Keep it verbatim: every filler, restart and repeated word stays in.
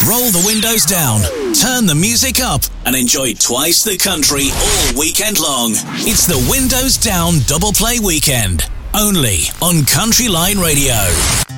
Roll the windows down, turn the music up, and enjoy twice the country all weekend long. It's the Windows Down Double Play Weekend, only on Country Line Radio.